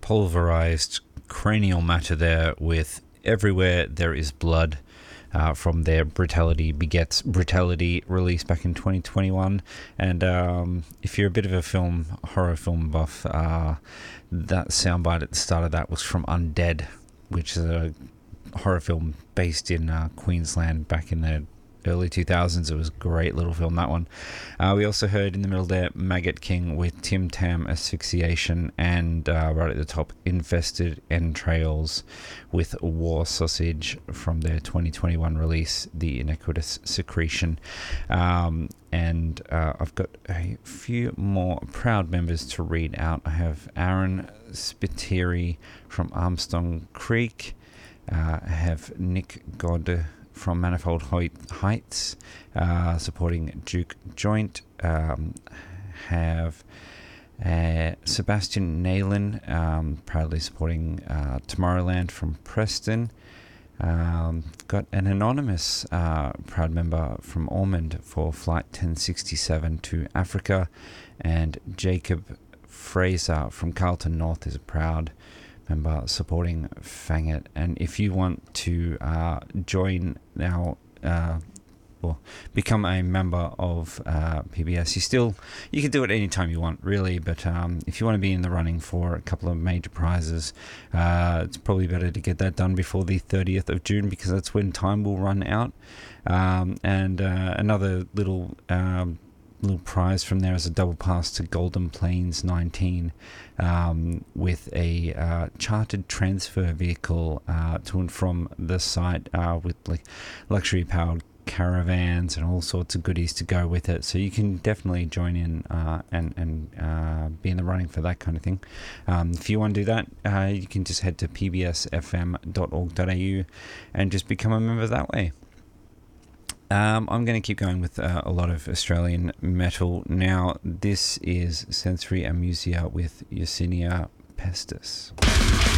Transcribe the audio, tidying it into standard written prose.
pulverized cranial matter there with Everywhere There Is Blood from their Brutality Begets Brutality release back in 2021. And if you're a bit of a horror film buff, that soundbite at the start of that was from Undead, which is a horror film based in Queensland back in the early 2000s. It was a great little film, that one. We also heard in the middle there Maggot King with Tim Tam Asphyxiation, and right at the top Infested Entrails with War Sausage from their 2021 release, The Iniquitous Secretion. And I've got a few more proud members to read out. I have Aaron Spiteri from Armstrong Creek. I have Nick God from Manifold Heights, supporting Duke Joint. Have Sebastian Nayland, proudly supporting Tomorrowland from Preston. Got an anonymous proud member from Ormond for Flight 1067 to Africa, and Jacob Fraser from Carlton North is a proud member supporting Fangit. And if you want to join now, become a member of PBS, you can do it anytime you want, really, but if you want to be in the running for a couple of major prizes, it's probably better to get that done before the 30th of June, because that's when time will run out. And another little prize from there is a double pass to Golden Plains 19 with a chartered transfer vehicle to and from the site with like luxury powered caravans and all sorts of goodies to go with it. So you can definitely join in and be in the running for that kind of thing. If you want to do that, you can just head to pbsfm.org.au and just become a member that way. I'm going to keep going with a lot of Australian metal now. This is Sensory Amusia with Yersinia pestis.